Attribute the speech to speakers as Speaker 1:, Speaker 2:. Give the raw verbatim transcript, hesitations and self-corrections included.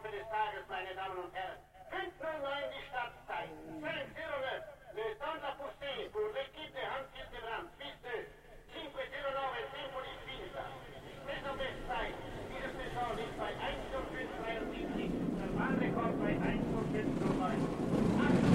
Speaker 1: Laufe des Tages, meine Damen und Herren. fünf null neun die Stadt